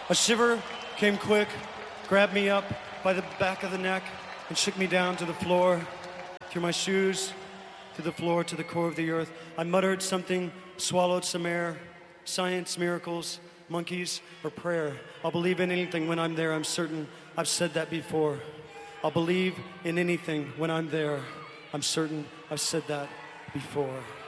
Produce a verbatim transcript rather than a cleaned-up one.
A shiver came quick, grabbed me up by the back of the neck, and shook me down to the floor, through my shoes, to the floor, to the core of the earth. I muttered something, swallowed some air, science, miracles, monkeys, or prayer. I'll believe in anything when I'm there, I'm certain. I've said that before. I'll believe in anything when I'm there. I'm certain I've said that before.